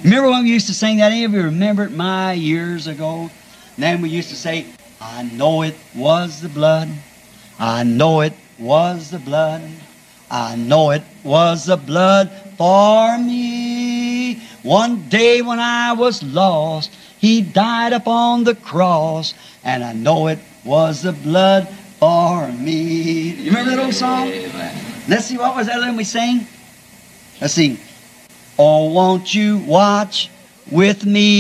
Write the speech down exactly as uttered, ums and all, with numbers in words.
Remember when we used to sing that? Any of you remember it my years ago? And then we used to say, I know it was the blood. I know it was the blood. I know it was the blood for me. One day when I was lost, He died upon the cross, and I know it was the blood for me. You remember that old song? Amen. Let's see, what was that when we sang? Let's see. Oh, won't you watch with me?